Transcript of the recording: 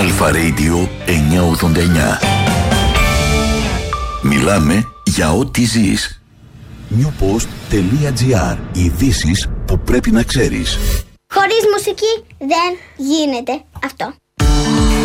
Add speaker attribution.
Speaker 1: Αλφα Radio 989. Μιλάμε για ό,τι ζεις. newpost.gr. Ειδήσεις που πρέπει να ξέρεις.
Speaker 2: Χωρίς μουσική δεν γίνεται αυτό.